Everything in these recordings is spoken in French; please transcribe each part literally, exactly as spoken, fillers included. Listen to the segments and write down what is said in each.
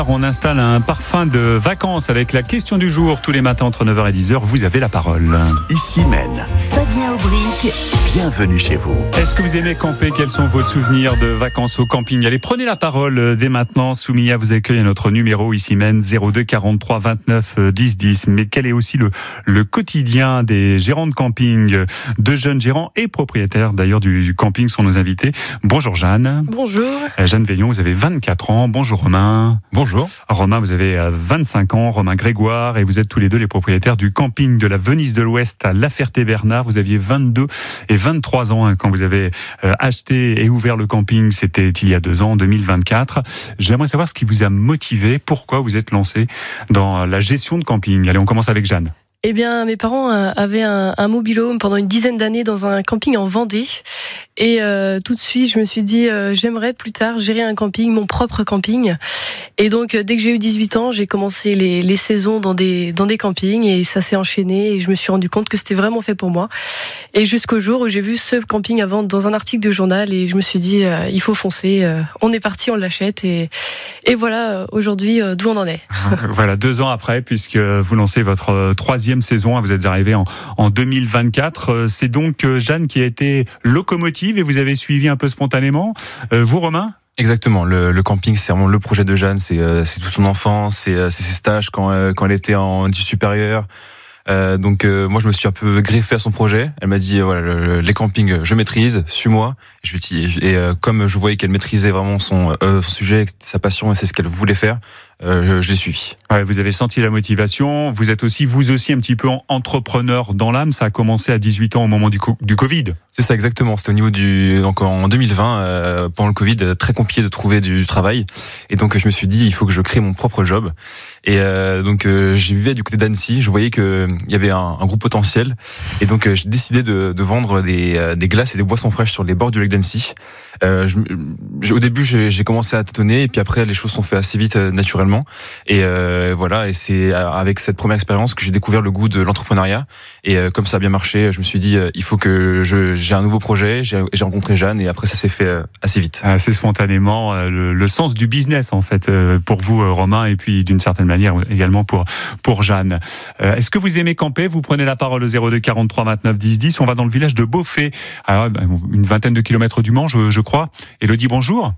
On installe un parfum de vacances avec la question du jour tous les matins entre neuf heures et dix heures. Vous avez la parole. Ici Maine. Fabien Aubric. Bienvenue chez vous. Est-ce que vous aimez camper? Quels sont vos souvenirs de vacances au camping? Allez, prenez la parole dès maintenant. Soumia vous accueille à notre numéro Ici Maine zéro deux quarante-trois vingt-neuf dix dix. Mais quel est aussi le, le quotidien des gérants de camping, de jeunes gérants et propriétaires d'ailleurs du, du camping sont nos invités. Bonjour Jeanne. Bonjour. Jeanne Veillon, vous avez vingt-quatre ans. Bonjour Romain. Bonjour. Romain, vous avez vingt-cinq ans, Romain Grégoire, et vous êtes tous les deux les propriétaires du camping de la Venise de l'Ouest à La Ferté-Bernard. Vous aviez vingt-deux et vingt-trois ans hein, quand vous avez euh, acheté et ouvert le camping. C'était il y a deux ans, en deux mille vingt-quatre. J'aimerais savoir ce qui vous a motivé, pourquoi vous êtes lancé dans la gestion de camping. Allez, on commence avec Jeanne. Eh bien, mes parents avaient un, un mobil-home pendant une dizaine d'années dans un camping en Vendée. Et euh, tout de suite, je me suis dit, euh, j'aimerais plus tard gérer un camping, mon propre camping. Et donc, dès que j'ai eu dix-huit ans, j'ai commencé les, les saisons dans des, dans des campings et ça s'est enchaîné et je me suis rendu compte que c'était vraiment fait pour moi. Et jusqu'au jour où j'ai vu ce camping à vendre dans un article de journal et je me suis dit, euh, il faut foncer. Euh, on est parti, on l'achète et, et voilà aujourd'hui euh, d'où on en est. Voilà, deux ans après, puisque vous lancez votre troisième saison, vous êtes arrivé en, en deux mille vingt-quatre. C'est donc Jeanne qui a été locomotive et vous avez suivi un peu spontanément. Euh, vous, Romain ? Exactement. Le, le camping, c'est vraiment le projet de Jeanne. C'est, euh, c'est toute son enfance, c'est, euh, c'est ses stages quand, euh, quand elle était en études supérieures. Euh, donc euh, moi je me suis un peu greffé à son projet. Elle m'a dit euh, voilà le, les campings je maîtrise, suis-moi. Je lui dis et euh, comme je voyais qu'elle maîtrisait vraiment son, euh, son sujet, sa passion et c'est ce qu'elle voulait faire, euh, je, je l'ai suivi. Ouais, vous avez senti la motivation. Vous êtes aussi vous aussi un petit peu entrepreneur dans l'âme. Ça a commencé à dix-huit ans au moment du, co- du Covid. C'est ça exactement. C'était au niveau du donc en deux mille vingt euh, pendant le Covid, très compliqué de trouver du travail et donc je me suis dit il faut que je crée mon propre job. Et euh, donc euh, j'ai vu du côté d'Annecy, je voyais que il y avait un, un gros potentiel et donc euh, j'ai décidé de, de vendre des, euh, des glaces et des boissons fraîches sur les bords du lac d'Annecy. Euh, je, je, au début j'ai, j'ai commencé à tâtonner et puis après les choses sont faites assez vite euh, naturellement et euh, voilà et c'est avec cette première expérience que j'ai découvert le goût de l'entrepreneuriat et euh, comme ça a bien marché, je me suis dit euh, il faut que je, j'ai un nouveau projet, j'ai, j'ai rencontré Jeanne et après ça s'est fait euh, assez vite. Assez spontanément, euh, le, le sens du business en fait euh, pour vous euh, Romain et puis d'une certaine manière également pour pour Jeanne. Euh, est-ce que vous aimez camper? Vous prenez la parole au zéro deux quarante-trois vingt-neuf dix dix. On va dans le village de Beaufay, alors, une vingtaine de kilomètres du Mans, je, je crois. Élodie, bonjour.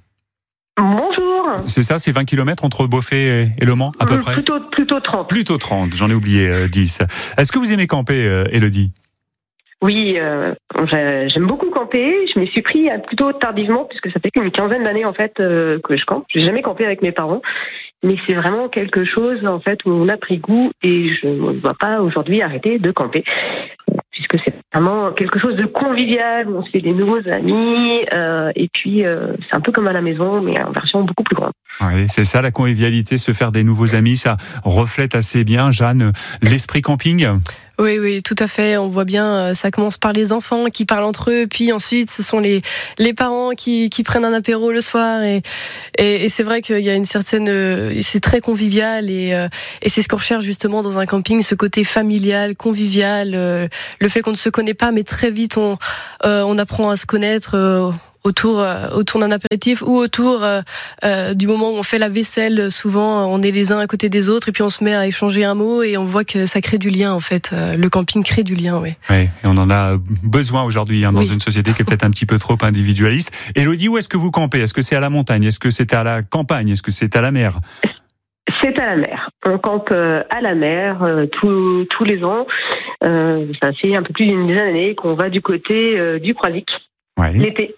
Bonjour. C'est ça, c'est vingt kilomètres entre Beaufay et le Mans, à peu mmh, près. Plutôt, plutôt trente. Plutôt trente, j'en ai oublié euh, dix. Est-ce que vous aimez camper, euh, Élodie? Oui, euh, j'aime beaucoup camper. Je m'y suis pris plutôt tardivement, puisque ça fait qu'une quinzaine d'années en fait euh, que je campe. J'ai jamais campé avec mes parents, mais c'est vraiment quelque chose en fait où on a pris goût et je ne vois pas aujourd'hui arrêter de camper, puisque c'est vraiment quelque chose de convivial où on se fait des nouveaux amis euh, et puis euh, c'est un peu comme à la maison, mais en version beaucoup plus grande. Oui, c'est ça la convivialité, se faire des nouveaux amis, ça reflète assez bien, Jeanne, l'esprit camping. Oui, oui, tout à fait. On voit bien, ça commence par les enfants qui parlent entre eux, puis ensuite ce sont les les parents qui qui prennent un apéro le soir et et, et c'est vrai qu'il y a une certaine, c'est très convivial et et c'est ce qu'on recherche justement dans un camping, ce côté familial, convivial, le fait qu'on ne se connaît pas, mais très vite on on apprend à se connaître. Autour, euh, autour d'un apéritif ou autour euh, euh, du moment où on fait la vaisselle. Souvent, on est les uns à côté des autres et puis on se met à échanger un mot et on voit que ça crée du lien en fait. Euh, le camping crée du lien, oui. Oui, et on en a besoin aujourd'hui hein, dans oui. une société qui est peut-être un petit peu trop individualiste. Élodie, où est-ce que vous campez? Est-ce que c'est à la montagne? Est-ce que c'est à la campagne? Est-ce que c'est à la mer? C'est à la mer. On campe à la mer euh, tous, tous les ans. Euh, ça fait un peu plus d'une dizaine d'années qu'on va du côté euh, du Croisic ouais. l'été.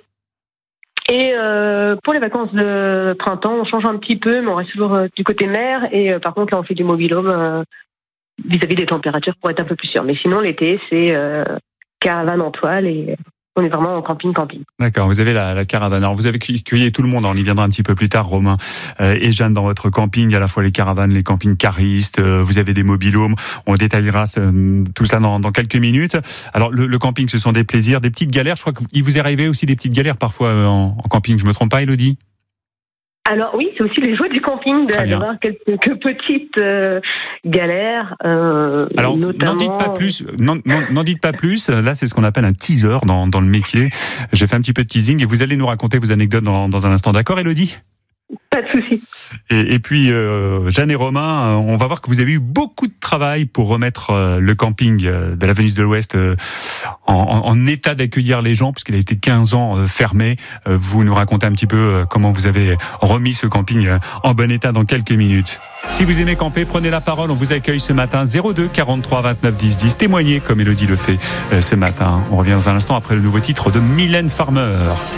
Et euh, pour les vacances de printemps, on change un petit peu, mais on reste toujours euh, du côté mer. Et euh, par contre, là, on fait du mobil-home euh, vis-à-vis des températures pour être un peu plus sûr. Mais sinon, l'été, c'est euh, caravane en toile et on est vraiment en camping-camping. D'accord, vous avez la, la caravane. Alors, vous avez cueilli tout le monde, on y viendra un petit peu plus tard, Romain euh, et Jeanne, dans votre camping, à la fois les caravanes, les campings caristes, euh, vous avez des mobil-homes, on détaillera euh, tout cela dans, dans quelques minutes. Alors, le, le camping, ce sont des plaisirs, des petites galères. Je crois qu'il vous est arrivé aussi des petites galères parfois euh, en, en camping, je me trompe pas, Élodie? Alors oui, c'est aussi les joies du camping, d'avoir quelques, quelques petites euh, galères. Euh, Alors, notamment... n'en dites pas plus. N'en, n'en, n'en dites pas plus. Là, c'est ce qu'on appelle un teaser dans, dans le métier. J'ai fait un petit peu de teasing et vous allez nous raconter vos anecdotes dans, dans un instant. D'accord, Élodie ? Pas de souci. Et, et puis, euh, Jeanne et Romain, on va voir que vous avez eu beaucoup de travail pour remettre euh, le camping euh, de la Venise de l'Ouest euh, en, en, en état d'accueillir les gens, puisqu'il a été quinze ans euh, fermé. Euh, vous nous racontez un petit peu euh, comment vous avez remis ce camping euh, en bon état dans quelques minutes. Si vous aimez camper, prenez la parole, on vous accueille ce matin. zéro deux quarante-trois vingt-neuf dix dix. Témoignez comme Élodie le fait euh, ce matin. On revient dans un instant après le nouveau titre de Mylène Farmer.